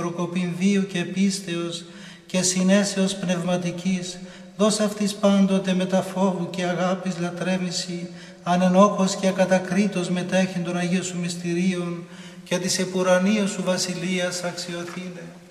προκοπήν βίου και πίστεως και συνέσεως πνευματικής, δώσ' αυτής πάντοτε με τα φόβου και αγάπης λατρεύηση, ανενόχως και ακατακρίτως μετέχει των Αγίων Σου μυστηρίων και της επουρανίου Σου βασιλείας αξιοθήνε.